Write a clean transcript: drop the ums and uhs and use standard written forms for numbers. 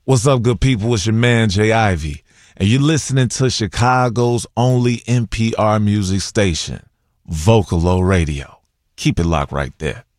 What's up, good people? It's your man, Jay Ivy, and you're listening to Chicago's only NPR music station, Vocalo Radio. Keep it locked right there.